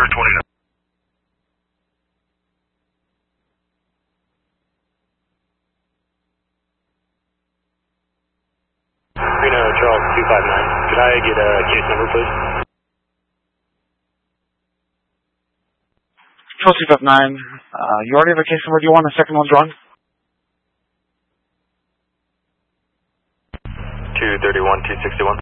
29. Reno Charles 259. Could I get a case number, please? Charles 259. You already have a case number. Do you want a second one drawn? 231, 261.